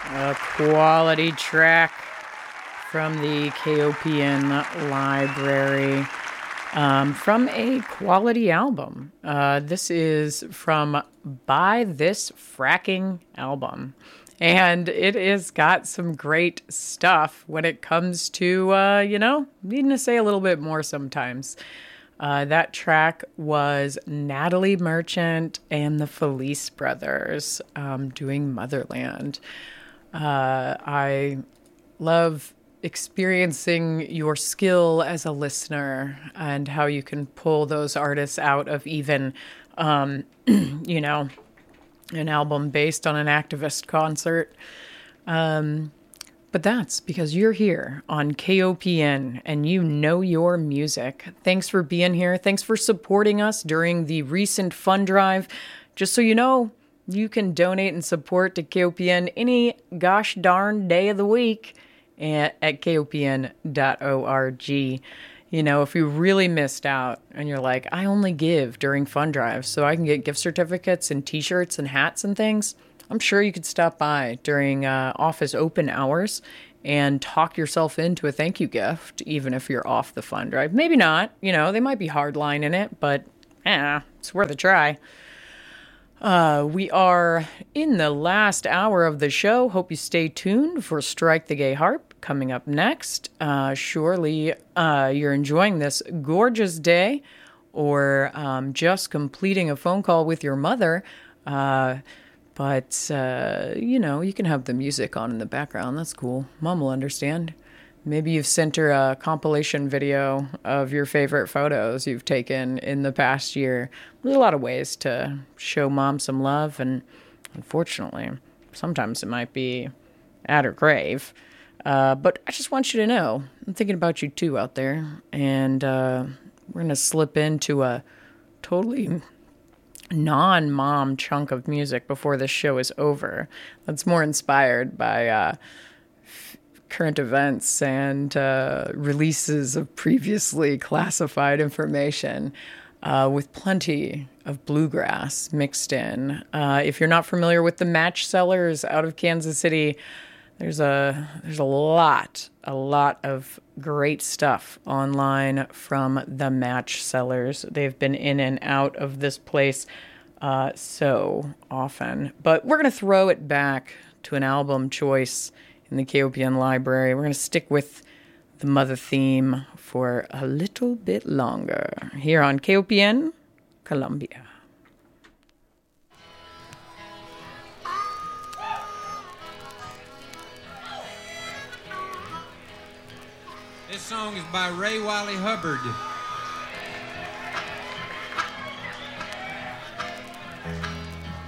A quality track from the KOPN library, from a quality album. This is from Buy This Fracking Album. And it has got some great stuff when it comes to, needing to say a little bit more sometimes. That track was Natalie Merchant and the Felice Brothers doing Motherland. I love experiencing your skill as a listener and how you can pull those artists out of even, an album based on an activist concert. But that's because you're here on KOPN and you know your music. Thanks for being here. Thanks for supporting us during the recent fund drive. Just so you know, you can donate and support to KOPN any gosh darn day of the week at kopn.org. You know, if you really missed out and you're like, I only give during fund drives so I can get gift certificates and t-shirts and hats and things, I'm sure you could stop by during office open hours and talk yourself into a thank you gift, even if you're off the fund drive. Maybe not. You know, they might be hardline in it, but it's worth a try. We are in the last hour of the show. Hope you stay tuned for Strike the Gay Harp coming up next. Surely you're enjoying this gorgeous day or just completing a phone call with your mother. But you can have the music on in the background. That's cool. Mom will understand. Maybe you've sent her a compilation video of your favorite photos you've taken in the past year. There's a lot of ways to show mom some love, and unfortunately, sometimes it might be at her grave. But I just want you to know, I'm thinking about you too out there, and we're going to slip into a totally non-mom chunk of music before this show is over. That's more inspired by current events and releases of previously classified information with plenty of bluegrass mixed in. If you're not familiar with the Match Sellers out of Kansas City, there's a lot of great stuff online from the Match Sellers. They've been in and out of this place so often. But we're going to throw it back to an album choice in the KOPN library. We're going to stick with the mother theme for a little bit longer here on KOPN Columbia. This song is by Ray Wiley Hubbard.